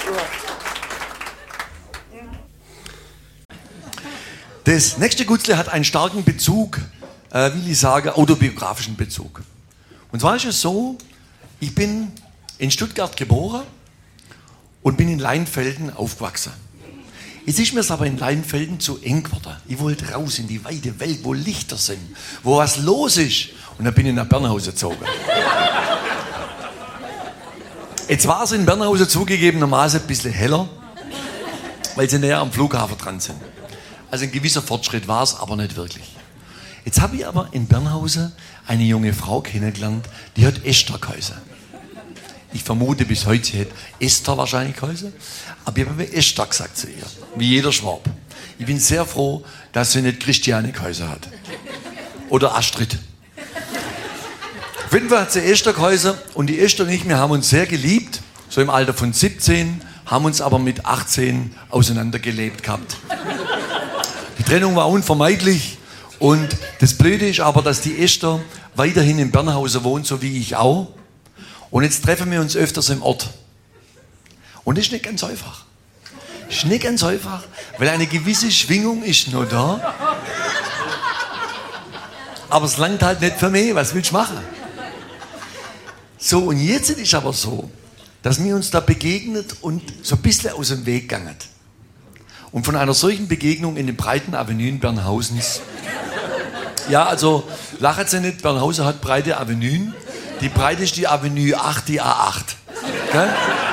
Das nächste Gutzle hat einen starken Bezug, will ich sagen, autobiografischen Bezug. Und zwar ist es so, ich bin in Stuttgart geboren und bin in Leinfelden aufgewachsen. Jetzt ist mir es aber in Leinfelden zu eng geworden. Ich wollte raus in die weite Welt, wo Lichter sind, wo was los ist. Und dann bin ich nach Bernhausen gezogen. Jetzt war es in Bernhausen zugegebenermaßen ein bisschen heller, weil sie näher am Flughafen dran sind. Also ein gewisser Fortschritt war es, aber nicht wirklich. Jetzt habe ich aber in Bernhausen eine junge Frau kennengelernt, die hat Esther geheißen. Ich vermute bis heute, sie hat Esther wahrscheinlich geheißen, aber ich habe mir Esther gesagt zu ihr, wie jeder Schwab. Ich bin sehr froh, dass sie nicht Christiane geheißen hat. Oder Astrid. Auf jeden Fall hat sie Esther geheißen und die Esther und ich, wir haben uns sehr geliebt, so im Alter von 17, haben uns aber mit 18 auseinandergelebt gehabt. Die Trennung war unvermeidlich und das Blöde ist aber, dass die Esther weiterhin in Bernhausen wohnt, so wie ich auch. Und jetzt treffen wir uns öfters im Ort. Und das ist nicht ganz einfach. Das ist nicht ganz einfach, weil eine gewisse Schwingung ist noch da. Aber es langt halt nicht für mich. Was willst du machen? So, und jetzt ist es aber so, dass wir uns da begegnet und so ein bisschen aus dem Weg gegangen. Und von einer solchen Begegnung in den breiten Avenuen Bernhausens. Ja, also, lachen Sie nicht, Bernhausen hat breite Avenuen. Die breite ist die Avenue 8, die A8. Okay?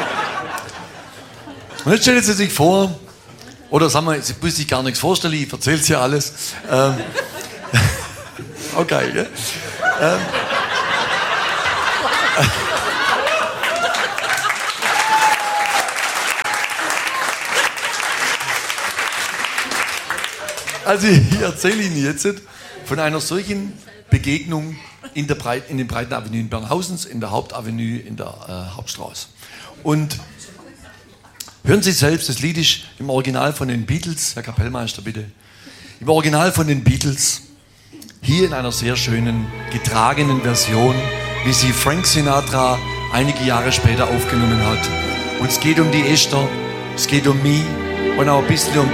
Und jetzt stellen Sie sich vor, oder sagen wir, Sie müssen sich gar nichts vorstellen, ich erzähle es ja alles. Okay, ja? Also ich erzähle Ihnen jetzt von einer solchen Begegnung in den breiten Avenuen Bernhausens, in der Hauptavenue, in der Hauptstraße. Und hören Sie selbst, das Lied ist im Original von den Beatles, Herr Kapellmeister bitte, im Original von den Beatles, hier in einer sehr schönen, getragenen Version, wie sie Frank Sinatra einige Jahre später aufgenommen hat. Und es geht um die Esther, es geht um mich und auch ein bisschen um